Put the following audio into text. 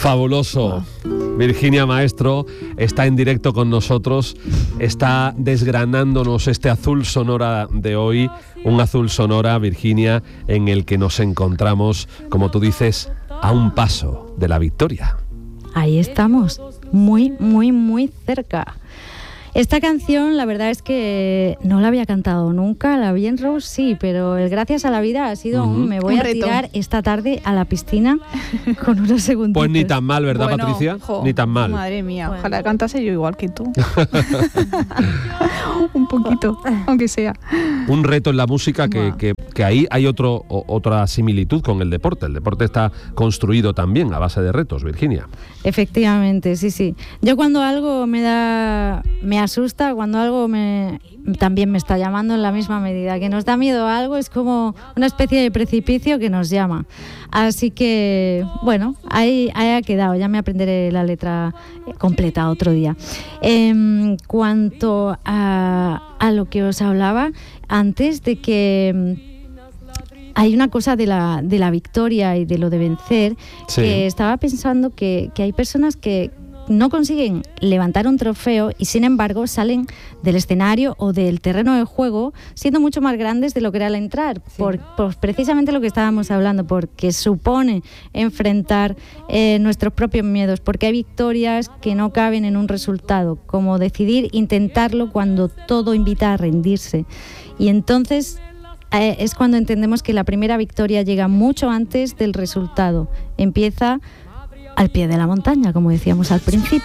Fabuloso. Virginia Maestro está en directo con nosotros, está desgranándonos este azul sonora de hoy, un azul sonora, Virginia, en el que nos encontramos, como tú dices, a un paso de la victoria. Ahí estamos, muy, muy, muy cerca. Esta canción, la verdad es que no la había cantado nunca, la vi en Rose, sí, pero el Gracias a la Vida ha sido me voy a tirar esta tarde a la piscina con unos segunditos. Pues ni tan mal, ¿verdad, bueno, Patricia? Ni tan mal. Madre mía, bueno. Ojalá cantase yo igual que tú. Un poquito, aunque sea. Un reto en la música que ahí hay otra similitud con el deporte. El deporte está construido también a base de retos, Virginia. Efectivamente, sí. Yo cuando algo me asusta, cuando algo también me está llamando en la misma medida. Que nos da miedo a algo, es como una especie de precipicio que nos llama. Así que, bueno, ahí ha quedado. Ya me aprenderé la letra completa otro día. En cuanto a lo que os hablaba antes, de que hay una cosa de la victoria y de lo de vencer, sí, que estaba pensando que hay personas que no consiguen levantar un trofeo y sin embargo salen del escenario o del terreno de juego siendo mucho más grandes de lo que era al entrar, sí, por precisamente lo que estábamos hablando, porque supone enfrentar nuestros propios miedos, porque hay victorias que no caben en un resultado, como decidir intentarlo cuando todo invita a rendirse, y entonces es cuando entendemos que la primera victoria llega mucho antes del resultado, empieza al pie de la montaña, como decíamos al principio.